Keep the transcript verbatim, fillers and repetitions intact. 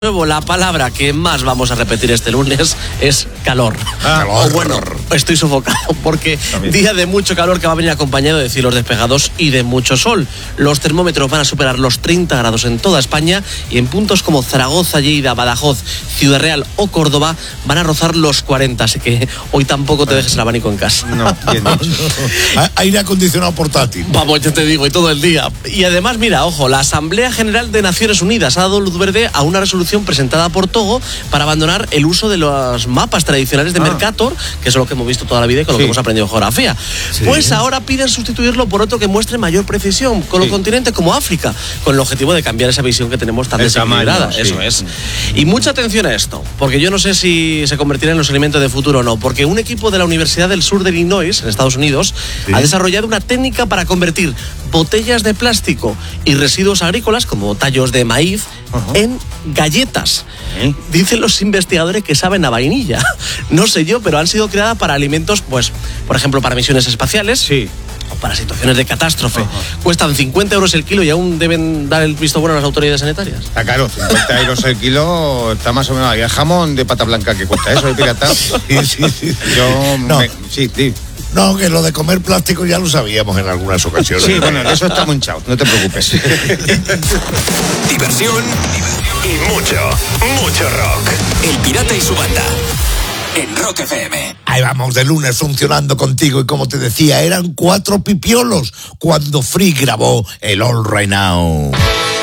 Nuevo, la palabra que más vamos a repetir este lunes es calor. Ah, o bueno, estoy sofocado porque También. día de mucho calor que va a venir acompañado de cielos despejados y de mucho sol. Los termómetros van a superar los treinta grados en toda España y en puntos como Zaragoza, Lleida, Badajoz, Ciudad Real o Córdoba van a rozar los cuarenta, así que hoy tampoco te dejes el abanico en casa. No, bien dicho. Aire acondicionado portátil. Vamos, yo te digo, y todo el día. Y además, mira, ojo, la Asamblea General de Naciones Unidas ha dado luz verde a una resolución presentada por Togo para abandonar el uso de los mapas tradicionales de ah. Mercator, que es lo que hemos visto toda la vida y con sí. lo que hemos aprendido en geografía. Sí. Pues ahora piden sustituirlo por otro que muestre mayor precisión con sí. los continentes como África, con el objetivo de cambiar esa visión que tenemos tan desequilibrada. Sí. Eso es. Y mucha atención a esto, porque yo no sé si se convertirá en los alimentos de futuro o no, porque un equipo de la Universidad del Sur de Illinois, en Estados Unidos, sí. ha desarrollado una técnica para convertir botellas de plástico y residuos agrícolas, como tallos de maíz, uh-huh. en galletas. ¿Eh? Dicen los investigadores que saben a vainilla. No sé yo, pero han sido creadas para alimentos, pues, por ejemplo, para misiones espaciales. Sí. O para situaciones de catástrofe. Uh-huh. Cuestan cincuenta euros el kilo y aún deben dar el visto bueno a las autoridades sanitarias. Está caro, cincuenta euros el kilo está más o menos. Hay el jamón de pata blanca que cuesta eso, el pirata. Sí, sí, sí. Yo no. me, sí, sí. No, que lo de comer plástico ya lo sabíamos en algunas ocasiones. Sí, bueno, eso está muy hinchado, no te preocupes. Diversión y mucho, mucho rock. El Pirata y su banda. En Rock F M. Ahí vamos, de lunes funcionando contigo y como te decía, eran cuatro pipiolos cuando Free grabó el All Right Now.